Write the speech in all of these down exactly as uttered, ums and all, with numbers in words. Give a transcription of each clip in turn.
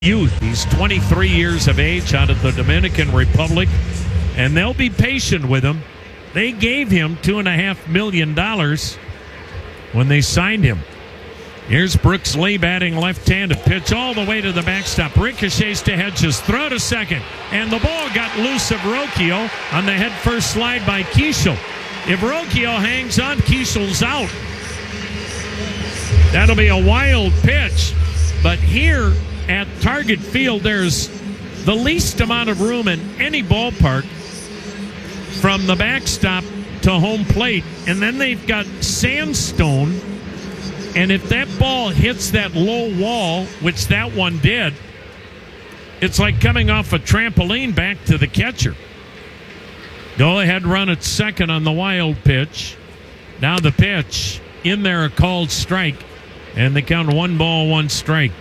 youth. He's twenty-three years of age out of the Dominican Republic, and they'll be patient with him. They gave him two and a half million dollars when they signed him. Here's Brooks Lee batting left-handed. Pitch all the way to the backstop. Ricochets to Hedges. Throw to second. And the ball got loose of Rocchio on the head-first slide by Keishel. If Rocchio hangs on, Keishel's out. That'll be a wild pitch. But here at Target Field, there's the least amount of room in any ballpark from the backstop to home plate. And then they've got sandstone. And if that ball hits that low wall, which that one did, it's like coming off a trampoline back to the catcher. Go ahead run at second on the wild pitch. Now the pitch in there, a called strike, and they count one ball, one strike.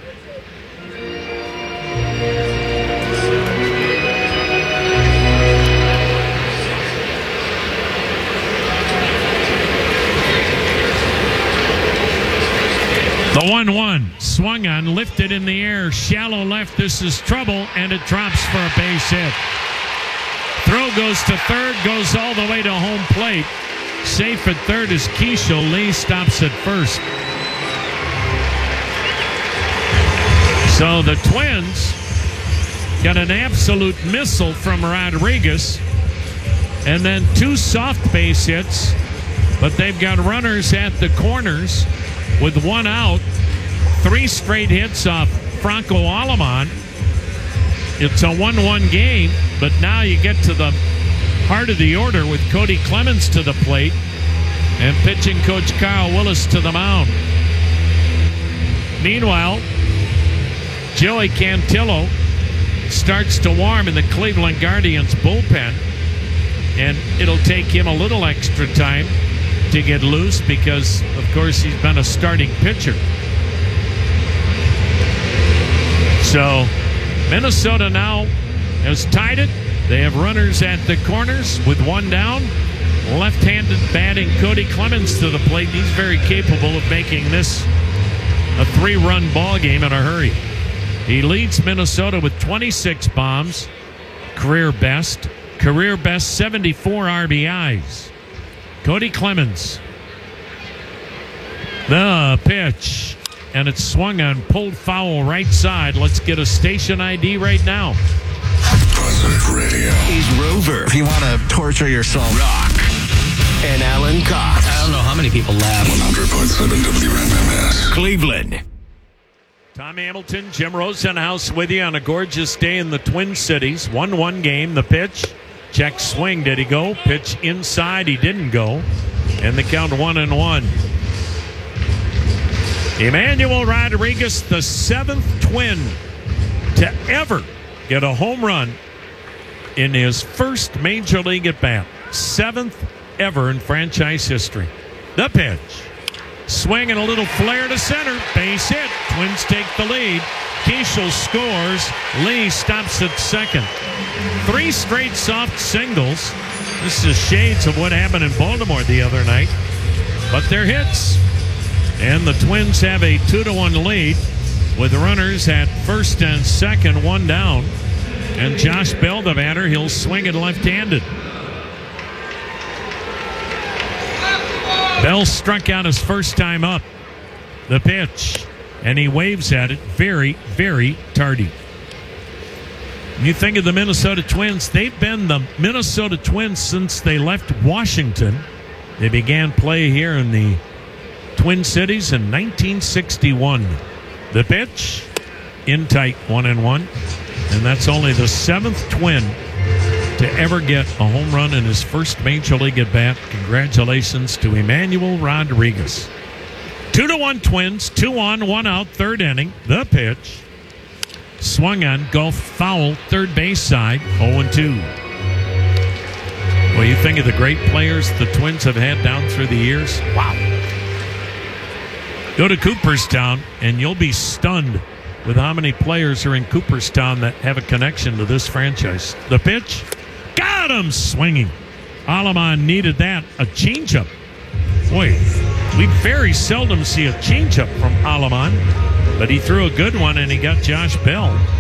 The one one swung on, lifted in the air, shallow left. This is trouble, and it drops for a base hit. Throw goes to third, goes all the way to home plate. Safe at third is Keishel. Lee stops at first. So the Twins got an absolute missile from Rodriguez, and then two soft base hits, but they've got runners at the corners. With one out, three straight hits off Franco Aleman. It's a one one game, but now you get to the heart of the order with Cody Clemens to the plate and pitching coach Carl Willis to the mound. Meanwhile, Joey Cantillo starts to warm in the Cleveland Guardians bullpen, and it'll take him a little extra time to get loose because, of course, he's been a starting pitcher. So Minnesota now has tied it. They have runners at the corners with one down. Left-handed batting Cody Clemens to the plate. He's very capable of making this a three-run ball game in a hurry. He leads Minnesota with twenty-six bombs, career best. Career best seventy-four R B Is. Cody Clemens. The pitch. And it's swung on, pulled foul right side. Let's get a station I D right now. Buzzard Radio. He's Rover. If you want to torture yourself. Rock. And Alan Cox. I don't know how many people laugh. one hundred point seven W M M S. Cleveland. Tom Hamilton, Jim Rosenhaus with you on a gorgeous day in the Twin Cities. one one game. The pitch. Check swing. Did he go? Pitch inside. He didn't go. And the count one and one. Emmanuel Rodriguez, the seventh Twin to ever get a home run in his first major league at bat. Seventh ever in franchise history. The pitch. Swing and a little flare to center. Base hit. Twins take the lead. Keishel scores. Lee stops at second. Three straight soft singles. This is shades of what happened in Baltimore the other night. But they're hits. And the Twins have a two to one lead with runners at first and second, one down. And Josh Bell, the batter, he'll swing it left-handed. Bell struck out his first time up. The pitch. And he waves at it very, very tardy. You think of the Minnesota Twins, they've been the Minnesota Twins since they left Washington. They began play here in the Twin Cities in nineteen sixty-one. The pitch, in tight, one and one. And that's only the seventh Twin to ever get a home run in his first major league at bat. Congratulations to Emmanuel Rodriguez. Two to one Twins, two on, one out, third inning. The pitch. Swung on, golf foul, third base side, oh and two. Well, you think of the great players the Twins have had down through the years. Wow. Go to Cooperstown, and you'll be stunned with how many players are in Cooperstown that have a connection to this franchise. The pitch. Got him swinging. Aleman needed that. A changeup. Boy, we very seldom see a changeup from Aleman. But he threw a good one, and he got Josh Bell.